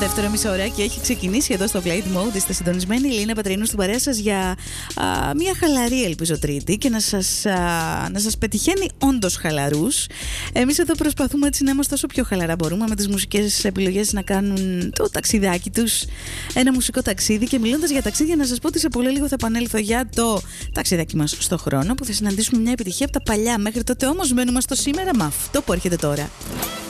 Δεύτερο μισοωράκι έχει ξεκινήσει εδώ στο Flight Mode. Είστε συντονισμένοι, η Λίνα Πατρινού στην παρέα σας για μια χαλαρή, ελπίζω, Τρίτη και να σας πετυχαίνει όντως χαλαρούς. Εμείς εδώ προσπαθούμε έτσι να είμαστε όσο πιο χαλαρά μπορούμε, με τις μουσικές επιλογές να κάνουν το ταξιδάκι τους, ένα μουσικό ταξίδι. Και μιλώντας για ταξίδια, να σας πω ότι σε πολύ λίγο θα επανέλθω για το ταξιδάκι μας στο χρόνο, που θα συναντήσουμε μια επιτυχία από τα παλιά. Μέχρι τότε όμως μένουμε στο σήμερα με αυτό που έρχεται τώρα.